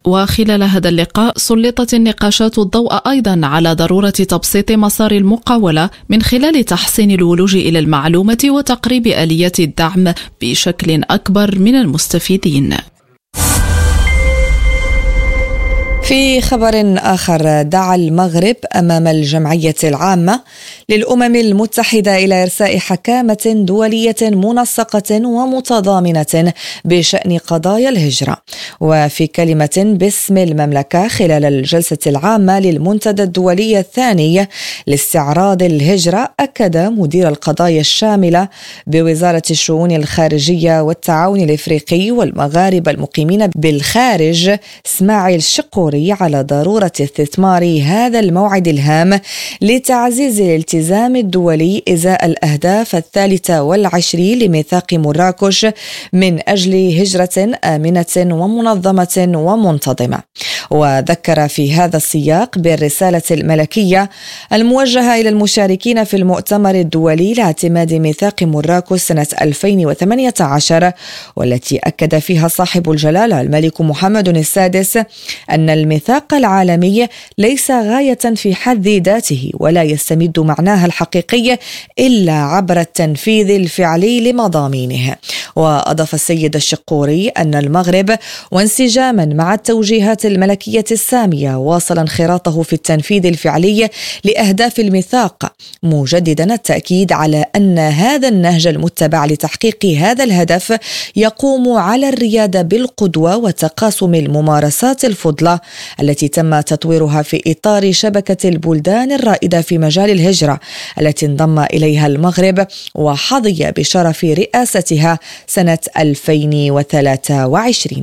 وخلال هذا اللقاء سلطت النقاشات الضوء أيضا على ضرورة تبسيط مسار المقاولة من خلال تحسين الولوج إلى المعلومة وتقريب آليات الدعم بشكل أكبر من المستفيدين. في خبر آخر، دعا المغرب أمام الجمعية العامة للأمم المتحدة إلى إرساء حكامة دولية منسقة ومتضامنة بشأن قضايا الهجرة. وفي كلمة باسم المملكة خلال الجلسة العامة للمنتدى الدولي الثاني لاستعراض الهجرة، أكد مدير القضايا الشاملة بوزارة الشؤون الخارجية والتعاون الإفريقي والمغاربة المقيمين بالخارج إسماعيل شقوري على ضرورة استثمار هذا الموعد الهام لتعزيز الالتزام الدولي إزاء الأهداف 23 لميثاق مراكش من أجل هجرة آمنة ومنظمة ومنتظمة. وذكر في هذا السياق بالرسالة الملكية الموجهة إلى المشاركين في المؤتمر الدولي لاعتماد ميثاق مراكش سنة 2018، والتي أكد فيها صاحب الجلالة الملك محمد السادس أن الميثاق العالمي ليس غاية في حد ذاته ولا يستمد معناها الحقيقي إلا عبر التنفيذ الفعلي لمضامينه. وأضاف السيد الشقوري أن المغرب وانسجاما مع التوجيهات الملكية السامية واصل انخراطه في التنفيذ الفعلي لأهداف الميثاق، مجددا التأكيد على أن هذا النهج المتبع لتحقيق هذا الهدف يقوم على الريادة بالقدوة وتقاسم الممارسات الفضلة التي تم تطويرها في إطار شبكة البلدان الرائدة في مجال الهجرة التي انضم إليها المغرب وحظي بشرف رئاستها سنة 2023.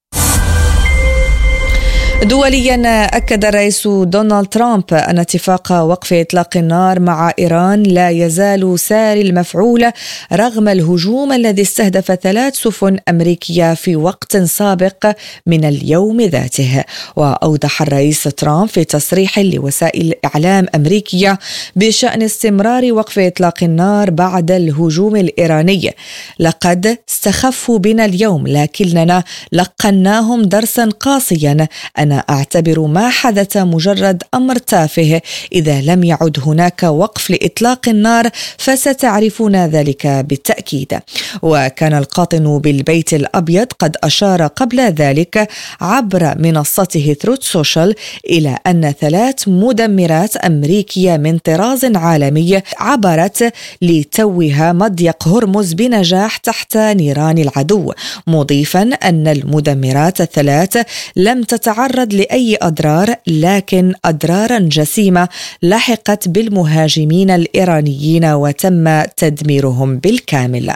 دوليا، أكد الرئيس دونالد ترامب أن اتفاق وقف إطلاق النار مع إيران لا يزال ساري المفعول رغم الهجوم الذي استهدف 3 سفن أمريكية في وقت سابق من اليوم ذاته. وأوضح الرئيس ترامب في تصريح لوسائل إعلام أمريكية بشأن استمرار وقف إطلاق النار بعد الهجوم الإيراني: لقد استخفوا بنا اليوم لكننا لقناهم درسا قاسيا. أنا أعتبر ما حدث مجرد أمر تافه. إذا لم يعد هناك وقف لإطلاق النار فستعرفون ذلك بالتأكيد. وكان القاطن بالبيت الأبيض قد أشار قبل ذلك عبر منصته تروث سوشيال إلى أن 3 مدمرات أمريكية من طراز عالمي عبرت لتوها مضيق هرمز بنجاح تحت نيران العدو، مضيفا أن المدمرات ال3 لم تتعرض لأي أضرار، لكن أضرارا جسيمة لحقت بالمهاجمين الإيرانيين وتم تدميرهم بالكامل.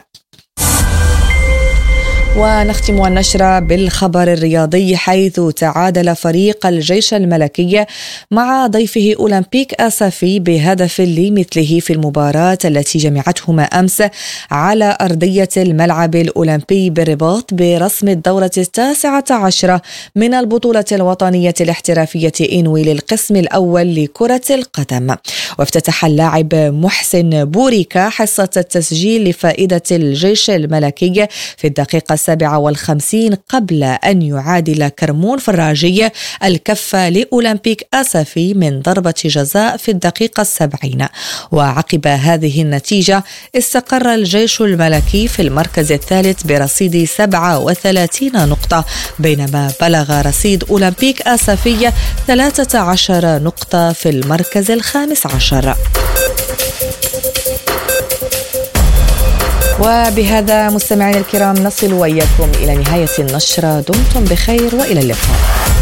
ونختم النشرة بالخبر الرياضي، حيث تعادل فريق الجيش الملكي مع ضيفه أولمبيك آسفي بهدف لمثله في المباراة التي جمعتهما أمس على أرضية الملعب الأولمبي بالرباط برسم الدورة 19 من البطولة الوطنية الاحترافية إنوي للقسم الأول لكرة القدم. وافتتح اللاعب محسن بوريكا حصة التسجيل لفائدة الجيش الملكي في الدقيقة 57 قبل أن يعادل كرمون فراجي الكفة لأولمبيك آسفي من ضربة جزاء في الدقيقة 70. وعقب هذه النتيجة استقر الجيش الملكي في المركز الثالث برصيد 37 نقطة، بينما بلغ رصيد أولمبيك آسفي 13 نقطة في المركز ال15. وبهذا مستمعين الكرام نصل وإياكم إلى نهاية النشرة. دمتم بخير وإلى اللقاء.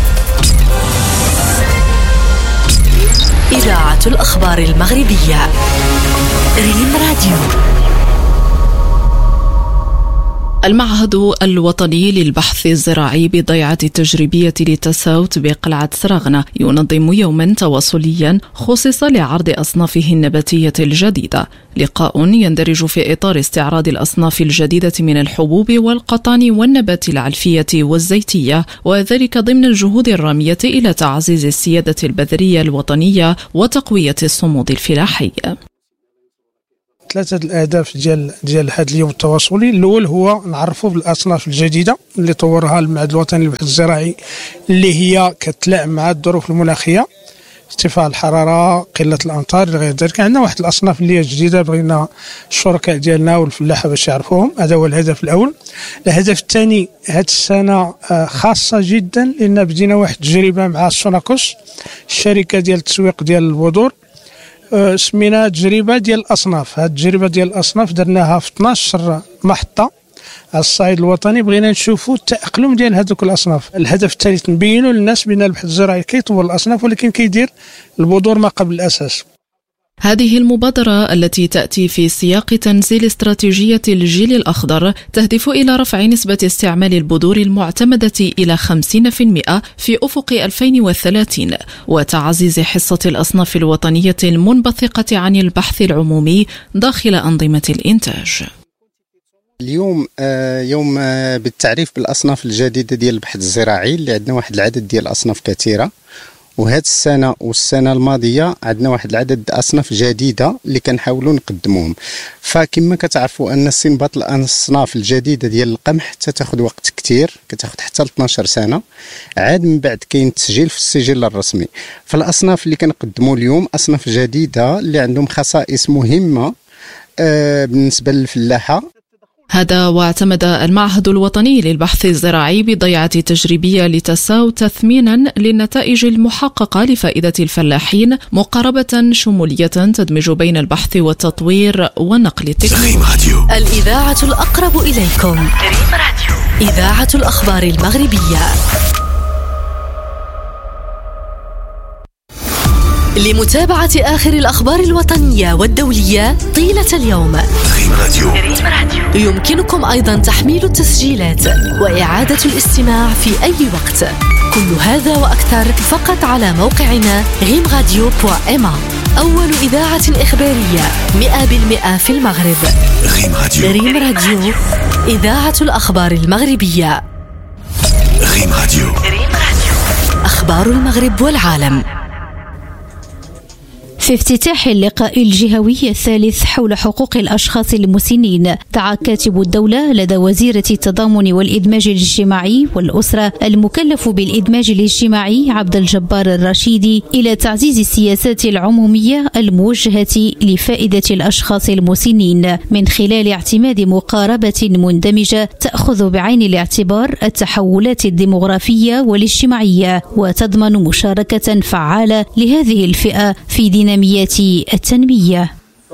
إذاعة الأخبار المغربية، ريم راديو. المعهد الوطني للبحث الزراعي بضيعة التجريبية لتساوت بقلعة سراغنة ينظم يوما تواصليا خصص لعرض أصنافه النباتية الجديدة، لقاء يندرج في إطار استعراض الأصناف الجديدة من الحبوب والقطان والنبات العلفية والزيتية، وذلك ضمن الجهود الرامية إلى تعزيز السيادة البذرية الوطنية وتقوية الصمود الفلاحي. ثلاثه الاهداف ديال هذا اليوم التواصلي. الاول هو نعرفوا بالاصناف الجديده اللي طورها المعهد الوطني للبحث الزراعي، اللي هي كتلائم مع الظروف المناخيه، ارتفاع الحراره، قله الامطار غير ذلك. عندنا واحد الاصناف اللي هي جديده بغينا الشركاء ديالنا والفلاحه باش يعرفوهم. هذا هو الهدف الاول. الهدف الثاني، هذه السنه خاصه جدا لان بدينا واحد التجربه مع سوناكوس، الشركه ديال التسويق ديال البذور، سميناها تجربه ديال الاصناف. هذه التجربه ديال الاصناف درناها في 12 محطه على الصعيد الوطني. بغينا نشوفوا التأقلم ديال هذوك الاصناف. الهدف الثالث نبينوا للناس بان البحث الزراعي كيطور الاصناف ولكن كيدير البذور ما قبل الاساس. هذه المبادرة التي تأتي في سياق تنزيل استراتيجية الجيل الأخضر تهدف إلى رفع نسبة استعمال البذور المعتمدة إلى 50% في أفق 2030 وتعزيز حصة الأصناف الوطنية المنبثقة عن البحث العمومي داخل أنظمة الإنتاج. اليوم يوم بالتعريف بالأصناف الجديدة ديال البحث الزراعي، اللي عندنا واحد العدد ديال الأصناف كثيرة، وهذه السنة والسنة الماضية عندنا واحد العدد أصناف جديدة اللي كنحاولوا نقدموهم. فكما كتعرفوا أن استنباط الأصناف الجديدة ديال القمح تاخذ وقت كتير، كتاخذ حتى 12 سنة، عاد من بعد كاين التسجيل في السجل الرسمي. فالأصناف اللي كنقدموا اليوم أصناف جديدة اللي عندهم خصائص مهمة بالنسبة للفلاحة. هذا واعتمد المعهد الوطني للبحث الزراعي بضيعة تجريبية لتساو تثمينا للنتائج المحققة لفائدة الفلاحين، مقاربة شمولية تدمج بين البحث والتطوير والنقل التكنولوجي. الإذاعة الأقرب إليكم، ريم راديو، إذاعة الأخبار المغربية. لمتابعة آخر الأخبار الوطنية والدولية طيلة اليوم، ريم راديو. يمكنكم أيضا تحميل التسجيلات وإعادة الاستماع في أي وقت. كل هذا وأكثر فقط على موقعنا rimradio.ma، أول إذاعة إخبارية 100% في المغرب. ريم راديو، إذاعة الأخبار المغربية. ريم راديو، أخبار المغرب والعالم. في افتتاح اللقاء الجهوي الثالث حول حقوق الأشخاص المسنين، دعا كاتب الدولة لدى وزيرة التضامن والإدماج الاجتماعي والأسرة المكلف بالإدماج الاجتماعي عبد الجبار الرشيدي إلى تعزيز السياسات العمومية الموجهة لفائدة الأشخاص المسنين من خلال اعتماد مقاربة مندمجة تأخذ بعين الاعتبار التحولات الديمغرافية والاجتماعية وتضمن مشاركة فعالة لهذه الفئة في دينامية التنمية.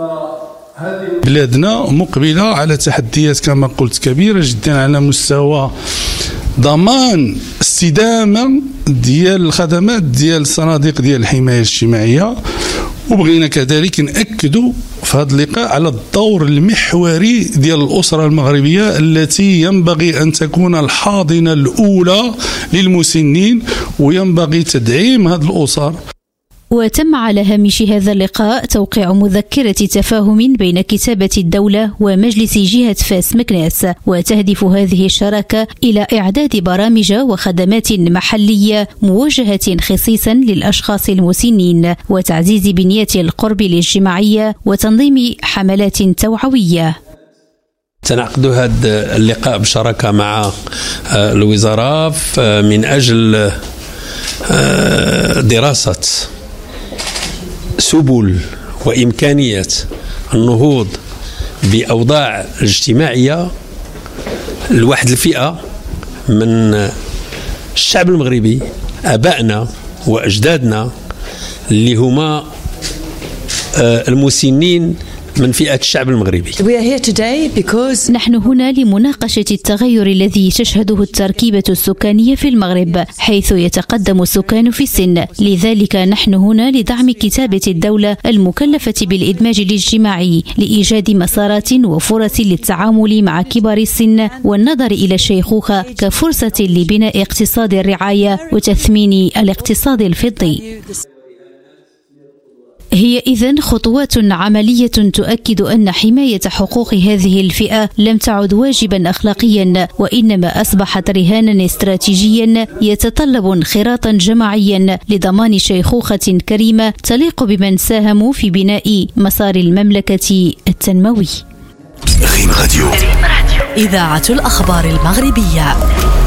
بلادنا مقبلة على تحديات كما قلت كبيرة جدا على مستوى ضمان استدامة ديال الخدمات ديال الصناديق ديال الحماية الاجتماعية، وبغينا كذلك نأكدوا في هذا اللقاء على الدور المحوري ديال الأسرة المغربية التي ينبغي أن تكون الحاضنة الأولى للمسنين، وينبغي تدعيم هذه الأسر. وتم على هامش هذا اللقاء توقيع مذكرة تفاهم بين كتابة الدولة ومجلس جهة فاس مكناس، وتهدف هذه الشراكة إلى إعداد برامج وخدمات محلية موجهة خصيصا للأشخاص المسنين، وتعزيز بنيات القرب الاجتماعية وتنظيم حملات توعوية. سنعقد هذا اللقاء بشراكة مع الوزارة من أجل دراسة سبل وإمكانيات النهوض بأوضاع اجتماعية لواحد الفئة من الشعب المغربي، أبائنا وأجدادنا اللي هما المسنين من فئة الشعب المغربي. نحن هنا لمناقشة التغير الذي تشهده التركيبة السكانية في المغرب، حيث يتقدم السكان في السن. لذلك نحن هنا لدعم كتابة الدولة المكلفة بالإدماج الاجتماعي لإيجاد مسارات وفرص للتعامل مع كبار السن والنظر إلى الشيخوخة كفرصة لبناء اقتصاد الرعاية وتثمين الاقتصاد الفضي. هي إذن خطوات عملية تؤكد أن حماية حقوق هذه الفئة لم تعد واجبا أخلاقيا، وإنما أصبحت رهانا استراتيجيا يتطلب انخراطا جماعيا لضمان شيخوخة كريمة تليق بمن ساهموا في بناء مسار المملكة التنموي. ريم راديو، إذاعة الأخبار المغربية.